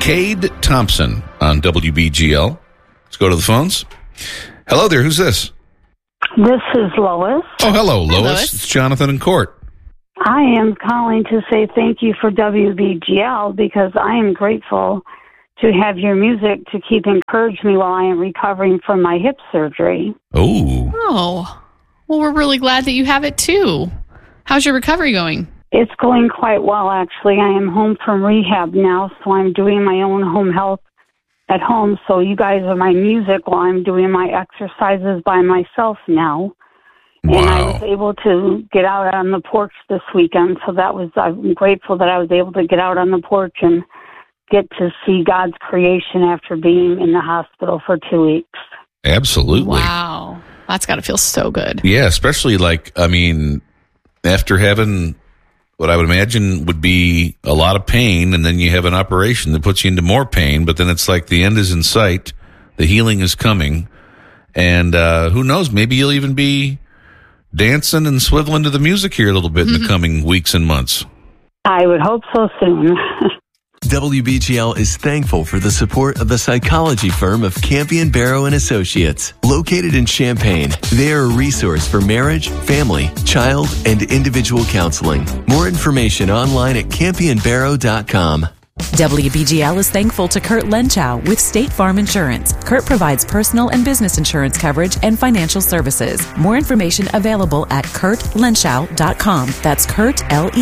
Cade Thompson on WBGL. Let's go to the phones. Hello there. Who's this? This is Lois. Oh, hello, Lois. Lois. It's Jonathan in court. I am calling to say thank you for WBGL because I am grateful to have your music to keep encouraging me while I am recovering from my hip surgery. Oh, well, we're really glad that you have it too. How's your recovery going? It's going quite well, actually. I am home from rehab now, so I'm doing my own home health at home. So you guys are my music while I'm doing my exercises by myself now. Wow. And I was able to get out on the porch this weekend, so I'm grateful that I was able to get out on the porch and get to see God's creation after being in the hospital for 2 weeks. Absolutely. Wow. That's got to feel so good. Yeah, especially after having what I would imagine would be a lot of pain, and then you have an operation that puts you into more pain, but then it's like the end is in sight, the healing is coming, and who knows, maybe you'll even be dancing and swiveling to the music here a little bit in the coming weeks and months. I would hope so soon. WBGL is thankful for the support of the psychology firm of Campion Barrow and Associates. Located in Champaign, they are a resource for marriage, family, child, and individual counseling. More information online at campionbarrow.com. WBGL is thankful to Kurt Lenchow with State Farm Insurance. Kurt provides personal and business insurance coverage and financial services. More information available at kurtlenschow.com. That's Kurt,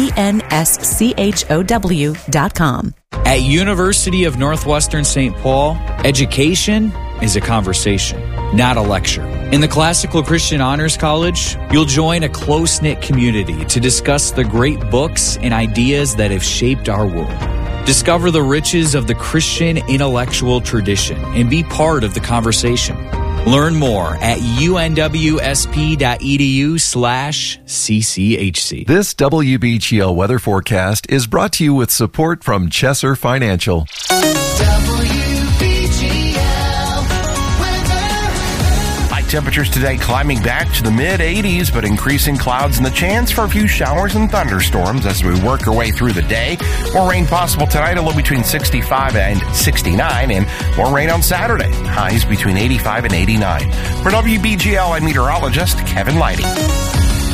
LENSCHOW.com. At University of Northwestern St. Paul, education is a conversation, not a lecture. In the Classical Christian Honors College, you'll join a close-knit community to discuss the great books and ideas that have shaped our world. Discover the riches of the Christian intellectual tradition and be part of the conversation. Learn more at unws.edu/CCHC. This WBGL weather forecast is brought to you with support from Chesser Financial. Temperatures today climbing back to the mid-80s, but increasing clouds and the chance for a few showers and thunderstorms as we work our way through the day. More rain possible tonight, a low between 65 and 69, and more rain on Saturday. Highs between 85 and 89. For WBGL, I'm meteorologist Kevin Lighty.